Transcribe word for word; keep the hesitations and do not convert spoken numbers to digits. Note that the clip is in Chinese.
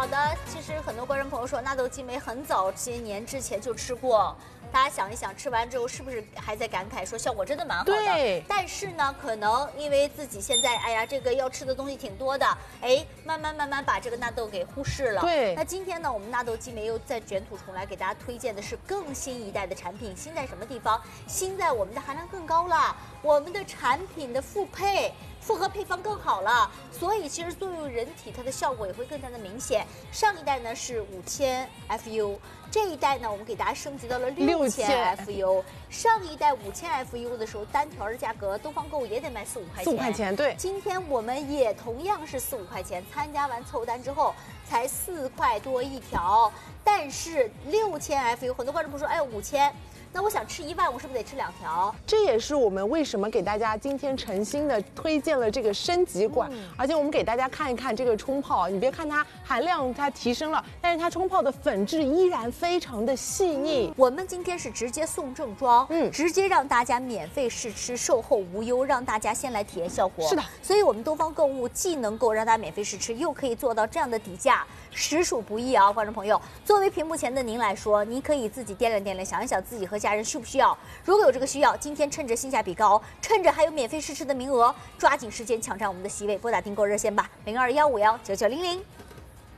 的，其实很多观众朋友说纳豆激酶很早些年之前就吃过，大家想一想，吃完之后是不是还在感慨说效果真的蛮好的？ 对。 但是呢，可能因为自己现在哎呀这个要吃的东西挺多的，哎，慢慢慢慢把这个纳豆给忽视了。 对。 那今天呢，我们纳豆激酶又再卷土重来，给大家推荐的是更新一代的产品。新在什么地方？新在我们的含量更高了，我们的产品的复配。复合配方更好了，所以其实作用人体它的效果也会更加的明显。上一代呢是五千 F U， 这一代呢我们给大家升级到了六千 F U。上一代五千 F U 的时候，单条的价格东方购物也得卖四五块钱。 四五块钱，对。 今天我们也同样是四五块钱，参加完凑单之后才四块多一条。但是六千 F U， 很多观众朋友说，哎，五千。那我想吃一万，我是不是得吃两条？ 这也是我们为什么给大家今天诚心的推荐了这个升级款，嗯、而且我们给大家看一看这个冲泡，你别看它含量它提升了，但是它冲泡的粉质依然非常的细腻。 嗯、我们今天是直接送正装，嗯，直接让大家免费试吃，售后无忧，让大家先来体验效果。 是的， 所以我们东方购物既能够让大家免费试吃，又可以做到这样的底价，实属不易啊，观众朋友。作为屏幕前的您来说，您可以自己掂量掂量，想一想自己和家人需不需要。如果有这个需要，今天趁着性价比高，趁着还有免费试吃的名额，抓紧时间抢占我们的席位，拨打订购热线吧，零二幺五幺九九零零。